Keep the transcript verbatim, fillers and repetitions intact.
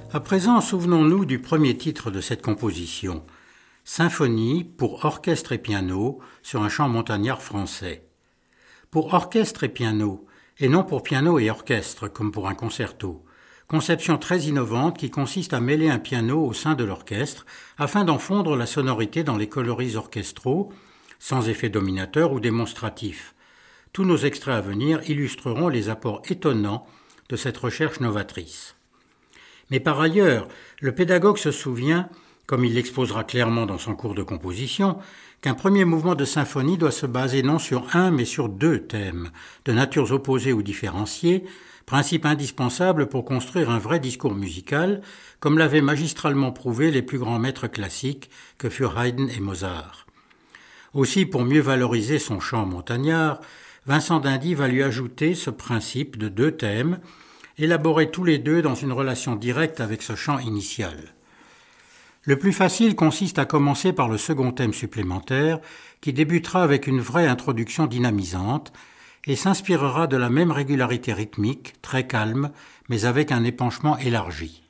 À présent, souvenons-nous du premier titre de cette composition, Symphonie pour orchestre et piano sur un chant montagnard français. Pour orchestre et piano, et non pour piano et orchestre comme pour un concerto. Conception très innovante qui consiste à mêler un piano au sein de l'orchestre afin d'en fondre la sonorité dans les coloris orchestraux, sans effet dominateur ou démonstratif. Tous nos extraits à venir illustreront les apports étonnants de cette recherche novatrice. Mais par ailleurs, le pédagogue se souvient, comme il l'exposera clairement dans son cours de composition, qu'un premier mouvement de symphonie doit se baser non sur un mais sur deux thèmes, de natures opposées ou différenciées, principe indispensable pour construire un vrai discours musical, comme l'avaient magistralement prouvé les plus grands maîtres classiques que furent Haydn et Mozart. Aussi, pour mieux valoriser son chant montagnard, Vincent d'Indy va lui ajouter ce principe de deux thèmes, élaborés tous les deux dans une relation directe avec ce chant initial. Le plus facile consiste à commencer par le second thème supplémentaire, qui débutera avec une vraie introduction dynamisante et s'inspirera de la même régularité rythmique, très calme, mais avec un épanchement élargi.